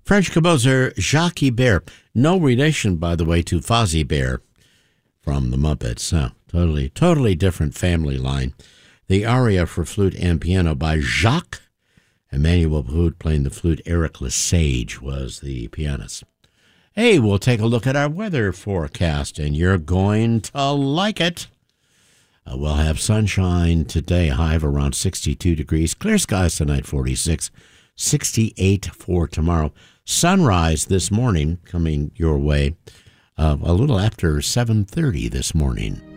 French composer Jacques Ibert. No relation, by the way, to Fozzie Bear from the Muppets. Totally different family line. The aria for flute and piano by Jacques. Emmanuel Behut playing the flute. Eric Lesage was the pianist. Hey, we'll take a look at our weather forecast, and you're going to like it. We'll have sunshine today, high of around 62 degrees. Clear skies tonight, 46. 68 for tomorrow. Sunrise this morning coming your way a little after 7:30 this morning.